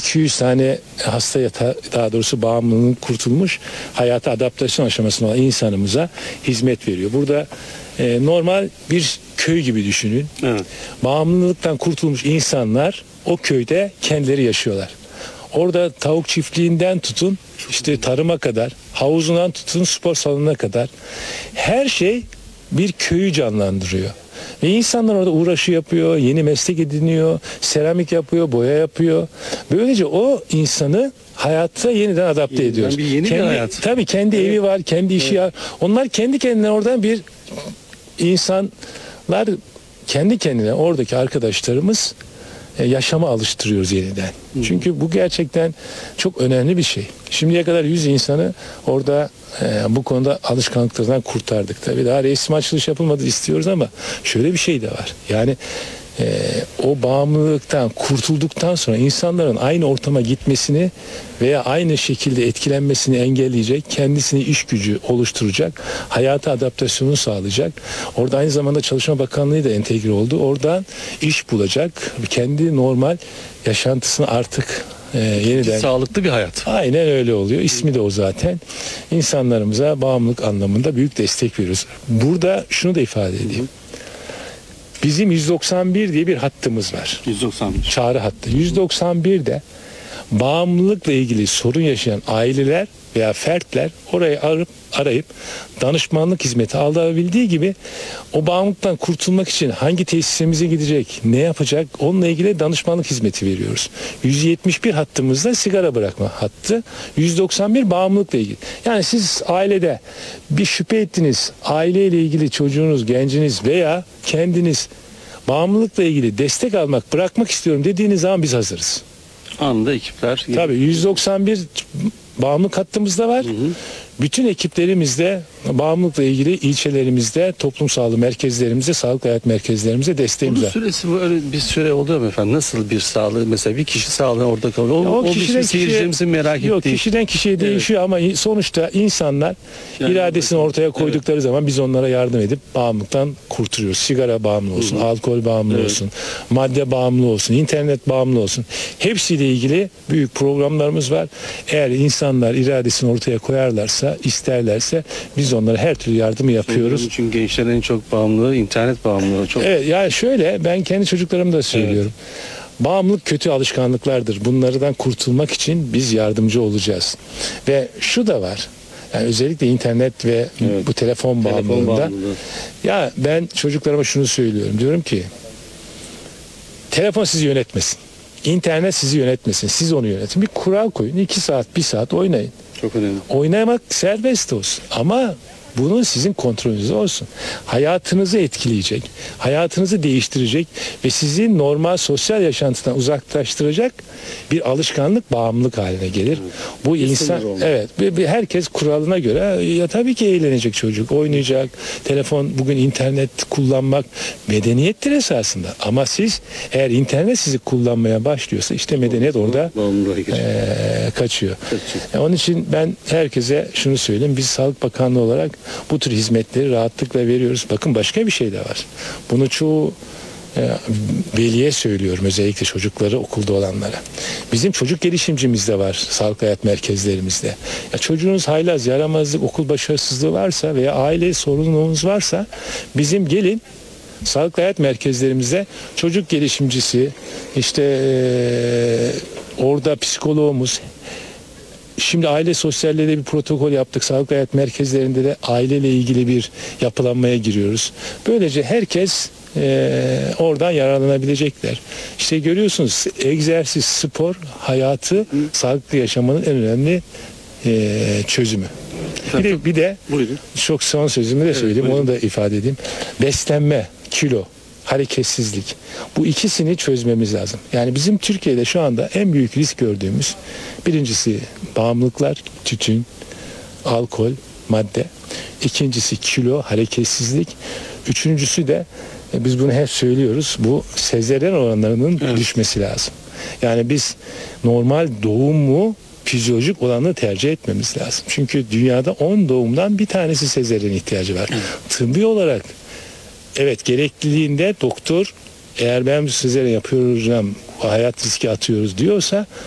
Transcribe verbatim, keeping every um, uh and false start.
iki yüz tane hasta yatağı, daha doğrusu bağımlılığın kurtulmuş, hayata adaptasyon aşamasında olan insanımıza hizmet veriyor. Burada e, normal bir köy gibi düşünün. Evet. Bağımlılıktan kurtulmuş insanlar o köyde kendileri yaşıyorlar. Orada tavuk çiftliğinden tutun işte tarıma kadar, havuzundan tutun spor salonuna kadar her şey bir köyü canlandırıyor. Ve insanlar orada uğraşı yapıyor, yeni meslek ediniyor, seramik yapıyor, boya yapıyor. Böylece o insanı hayata yeniden adapte Yeniden ediyoruz. bir yeni bir kendi, hayat. Tabii kendi Evet. evi var, kendi işi Evet. var. Onlar kendi kendine oradan bir insanlar kendi kendine oradaki arkadaşlarımız e, yaşama alıştırıyoruz yeniden. Hı. Çünkü bu gerçekten çok önemli bir şey. Şimdiye kadar yüz insanı orada e, bu konuda alışkanlıklardan kurtardık. Tabii daha resmi açılış yapılmadı istiyoruz ama şöyle bir şey de var. Yani e, o bağımlılıktan kurtulduktan sonra insanların aynı ortama gitmesini veya aynı şekilde etkilenmesini engelleyecek, kendisini iş gücü oluşturacak, hayata adaptasyonu sağlayacak. Orada aynı zamanda Çalışma Bakanlığı da entegre oldu. Oradan iş bulacak, kendi normal yaşantısını artık e, yeniden... Sağlıklı bir hayat. Aynen öyle oluyor. İsmi de o zaten. İnsanlarımıza bağımlılık anlamında büyük destek veriyoruz. Burada şunu da ifade edeyim. Bizim yüz doksan bir diye bir hattımız var. yüz doksan bir. Çağrı hattı. yüz doksan birde bağımlılıkla ilgili sorun yaşayan aileler veya fertler orayı arayıp, arayıp danışmanlık hizmeti alabildiği gibi o bağımlılıktan kurtulmak için hangi tesisimize gidecek, ne yapacak onunla ilgili danışmanlık hizmeti veriyoruz. yüz yetmiş bir hattımızda sigara bırakma hattı, yüz doksan bir bağımlılıkla ilgili. Yani siz ailede bir şüphe ettiniz, aileyle ilgili çocuğunuz, genciniz veya kendiniz bağımlılıkla ilgili destek almak, bırakmak istiyorum dediğiniz zaman biz hazırız. Anında ekipler. Tabii yüz doksan bir bağımlılık hattımız da var. Hı hı. Bütün ekiplerimizde bağımlılıkla ilgili ilçelerimizde, toplum sağlığı merkezlerimizde, sağlık hayat merkezlerimizde desteğimiz Bunun var. süresi böyle bir süre oluyor mu efendim? Nasıl bir sağlığı? Mesela bir kişi sağlığı orada kalıyor. O, Ya o, o kişiden seyircilerimizin merak Yok, ettiği. kişiden kişiye değişiyor ama sonuçta insanlar Yani iradesini evet. ortaya koydukları zaman biz onlara yardım edip bağımlılıktan kurtarıyoruz. Sigara bağımlı olsun, Hı hı. alkol bağımlı Evet. olsun, madde bağımlı olsun, internet bağımlı olsun. Hepsiyle ilgili büyük programlarımız var. Eğer insanlar iradesini ortaya koyarlarsa, isterlerse biz onlara her türlü yardımı yapıyoruz. Çünkü gençlerin en çok bağımlılığı internet bağımlılığı. Çok... Evet, yani şöyle ben kendi çocuklarıma da söylüyorum. Bağımlılık kötü alışkanlıklardır. Bunlardan kurtulmak için biz yardımcı olacağız. Ve şu da var. Yani özellikle internet ve Evet. bu telefon Telefon bağımlılığında. bağımlılığı. Ya ben çocuklarıma şunu söylüyorum. Diyorum ki telefon sizi yönetmesin. İnternet sizi yönetmesin. Siz onu yönetin. Bir kural koyun. iki saat, bir saat oynayın. Çok önemli. Oynamak serbest olsun ama bunun sizin kontrolünüzde olsun. Hayatınızı etkileyecek, hayatınızı değiştirecek ve sizi normal sosyal yaşantıdan uzaklaştıracak bir alışkanlık, bağımlılık haline gelir. Bu Bir insan, sınır olmalı. evet, bir, bir herkes kuralına göre ya tabii ki eğlenecek çocuk, oynayacak. Telefon, bugün internet kullanmak medeniyettir esasında. Ama siz eğer internet sizi kullanmaya başlıyorsa işte medeniyet orada Bağımlılığa geçiyor. eee, kaçıyor. Kaçıyor. E, Onun için ben herkese şunu söyleyeyim. Biz Sağlık Bakanlığı olarak bu tür hizmetleri rahatlıkla veriyoruz. Bakın başka bir şey de var. Bunu çoğu e, veliye söylüyorum. Özellikle çocukları okulda olanlara. Bizim çocuk gelişimcimiz de var sağlık hayat merkezlerimizde. Ya çocuğunuz haylaz, yaramazlık, okul başarısızlığı varsa veya aile sorununuz varsa bizim gelin sağlık hayat merkezlerimizde çocuk gelişimcisi, işte e, orada psikoloğumuz. Şimdi aile sosyalliğinde bir protokol yaptık. Sağlık hayat merkezlerinde de aileyle ilgili bir yapılanmaya giriyoruz. Böylece herkes e, oradan yararlanabilecekler. İşte görüyorsunuz egzersiz, spor hayatı, Hı. sağlıklı yaşamanın en önemli e, çözümü. Bir de, bir de Buyurun. çok son sözümü de söyleyeyim, buyurun. onu da ifade edeyim. Beslenme, kilo, hareketsizlik. Bu ikisini çözmemiz lazım. Yani bizim Türkiye'de şu anda en büyük risk gördüğümüz birincisi bağımlılıklar, tütün, alkol, madde. İkincisi kilo, hareketsizlik. Üçüncüsü de e, biz bunu hep söylüyoruz. Bu sezaryen oranlarının Evet. düşmesi lazım. Yani biz normal doğumu fizyolojik olanı tercih etmemiz lazım. Çünkü dünyada on doğumdan bir tanesi sezaryen ihtiyacı var. Evet. Tıbbi olarak evet gerekliliğinde doktor eğer ben bu sezaryen yapıyorum hayat riski atıyoruz diyorsa